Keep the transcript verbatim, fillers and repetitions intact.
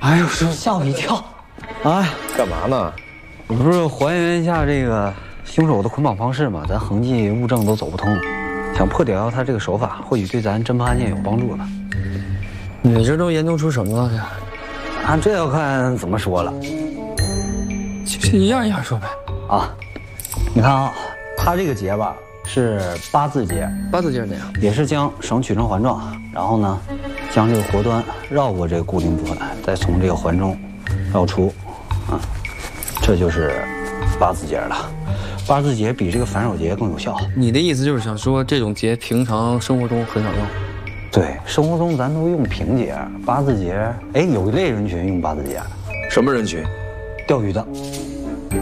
哎呦，师傅吓我一跳！哎， 干嘛呢？ 我不是还原一下这个凶手的捆绑方式嘛？咱痕迹物证都走不通，想破解掉他这个手法，或许对咱侦破案件有帮助呢。 你这都研究出什么了呀？ 啊，这要看怎么说了。 就一样一样说呗。 啊，你看啊，他这个结吧是八字结， 八字结是哪样？ 也是将绳取成环状，然后呢，将这个活端绕过这个固定部分，再从这个环中绕出，啊，这就是八字结了。八字结比这个反手结更有效。 你的意思就是想说这种结平常生活中很少用？ 对，生活中咱都用平结，八字结，哎，有一类人群用八字结。 什么人群？ 钓鱼的。